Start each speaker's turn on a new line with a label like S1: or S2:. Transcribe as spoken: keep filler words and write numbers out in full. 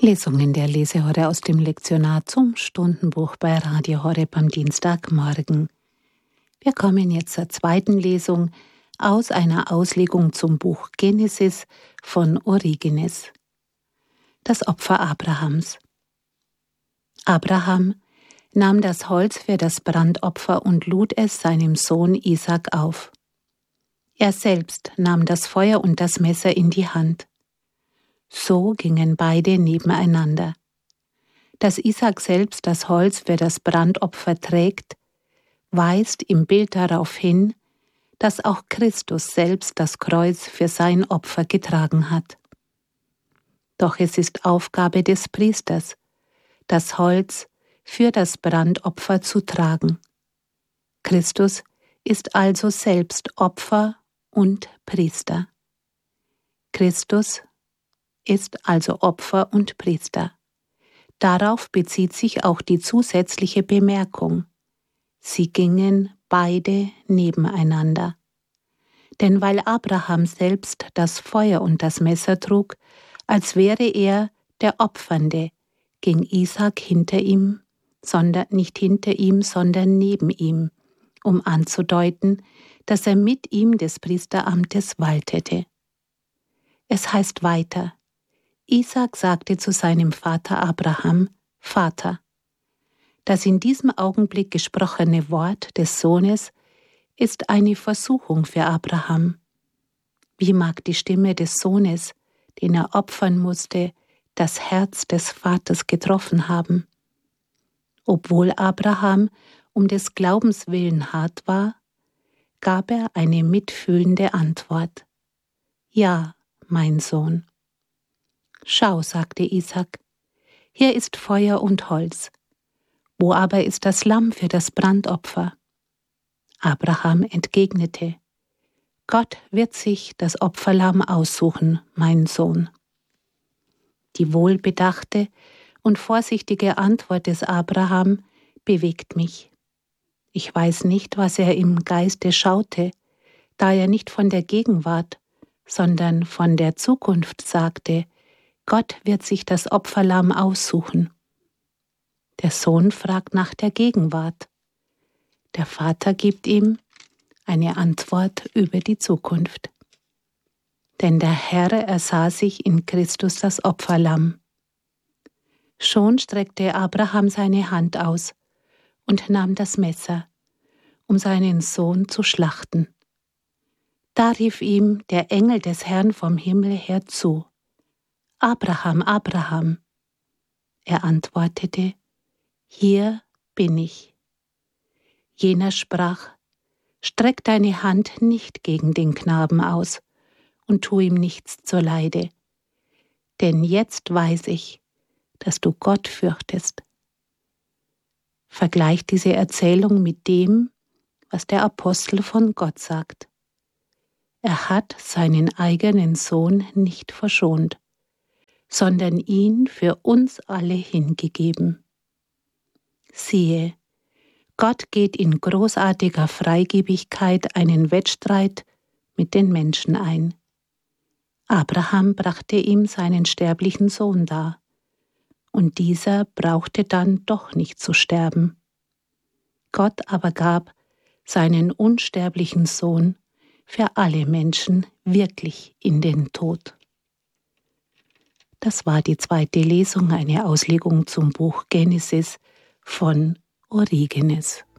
S1: Lesungen der Lesehorre aus dem Lektionar zum Stundenbuch bei Radio Horeb am Dienstagmorgen. Wir kommen jetzt zur zweiten Lesung aus einer Auslegung zum Buch Genesis von Origenes. Das Opfer Abrahams. Abraham nahm das Holz für das Brandopfer und lud es seinem Sohn Isaak auf. Er selbst nahm das Feuer und das Messer in die Hand. So gingen beide nebeneinander. Dass Isaak selbst das Holz für das Brandopfer trägt, weist im Bild darauf hin, dass auch Christus selbst das Kreuz für sein Opfer getragen hat. Doch es ist Aufgabe des Priesters, das Holz für das Brandopfer zu tragen. Christus ist also selbst Opfer und Priester. Christus ist also Opfer und Priester. Darauf bezieht sich auch die zusätzliche Bemerkung. Sie gingen beide nebeneinander. Denn weil Abraham selbst das Feuer und das Messer trug, als wäre er der Opfernde, ging Isaak hinter ihm, sondern nicht hinter ihm, sondern neben ihm, um anzudeuten, dass er mit ihm des Priesteramtes waltete. Es heißt weiter: Isaak sagte zu seinem Vater Abraham: Vater. Das in diesem Augenblick gesprochene Wort des Sohnes ist eine Versuchung für Abraham. Wie mag die Stimme des Sohnes, den er opfern musste, das Herz des Vaters getroffen haben? Obwohl Abraham um des Glaubens willen hart war, gab er eine mitfühlende Antwort: Ja, mein Sohn. Schau, sagte Isaak, hier ist Feuer und Holz. Wo aber ist das Lamm für das Brandopfer? Abraham entgegnete: Gott wird sich das Opferlamm aussuchen, mein Sohn. Die wohlbedachte und vorsichtige Antwort des Abraham bewegt mich. Ich weiß nicht, was er im Geiste schaute, da er nicht von der Gegenwart, sondern von der Zukunft sagte: Gott wird sich das Opferlamm aussuchen. Der Sohn fragt nach der Gegenwart. Der Vater gibt ihm eine Antwort über die Zukunft. Denn der Herr ersah sich in Christus das Opferlamm. Schon streckte Abraham seine Hand aus und nahm das Messer, um seinen Sohn zu schlachten. Da rief ihm der Engel des Herrn vom Himmel her zu: Abraham, Abraham. Er antwortete: Hier bin ich. Jener sprach: Streck deine Hand nicht gegen den Knaben aus und tu ihm nichts zuleide. Denn jetzt weiß ich, dass du Gott fürchtest. Vergleicht diese Erzählung mit dem, was der Apostel von Gott sagt. Er hat seinen eigenen Sohn nicht verschont, sondern ihn für uns alle hingegeben. Siehe, Gott geht in großartiger Freigebigkeit einen Wettstreit mit den Menschen ein. Abraham brachte ihm seinen sterblichen Sohn dar, und dieser brauchte dann doch nicht zu sterben. Gott aber gab seinen unsterblichen Sohn für alle Menschen wirklich in den Tod. Das war die zweite Lesung, eine Auslegung zum Buch Genesis von Origenes.